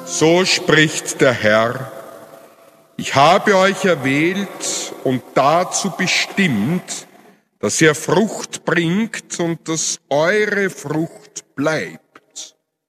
So spricht der Herr: Ich habe euch erwählt und dazu bestimmt, dass ihr Frucht bringt und dass eure Frucht bleibt.